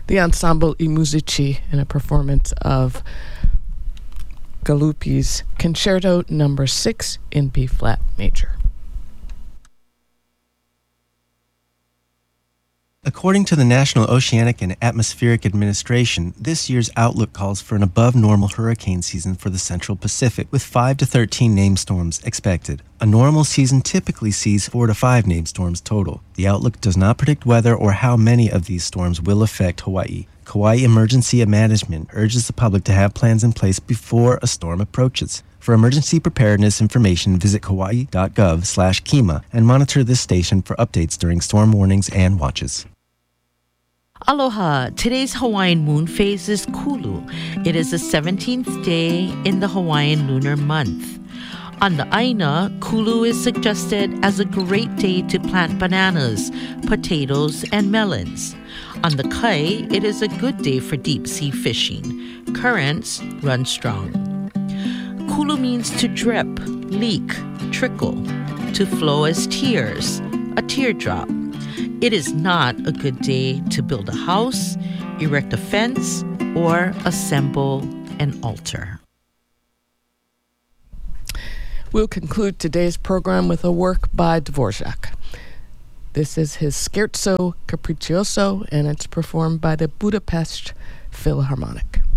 the Ensemble I Musici in a performance of Galuppi's Concerto No. 6 in B-flat major. According to the National Oceanic and Atmospheric Administration, this year's outlook calls for an above-normal hurricane season for the Central Pacific, with 5 to 13 named storms expected. A normal season typically sees 4 to 5 named storms total. The outlook does not predict whether or how many of these storms will affect Hawaii. Kauai Emergency Management urges the public to have plans in place before a storm approaches. For emergency preparedness information, visit kauai.gov/KEMA and monitor this station for updates during storm warnings and watches. Aloha. Today's Hawaiian moon phase is Kulu. It is the 17th day in the Hawaiian lunar month. On the Aina, Kulu is suggested as a great day to plant bananas, potatoes, and melons. On the Kai, it is a good day for deep-sea fishing. Currents run strong. Kulu means to drip, leak, trickle, to flow as tears, a teardrop. It is not a good day to build a house, erect a fence, or assemble an altar. We'll conclude today's program with a work by Dvorak. This is his Scherzo Capriccioso, and it's performed by the Budapest Philharmonic.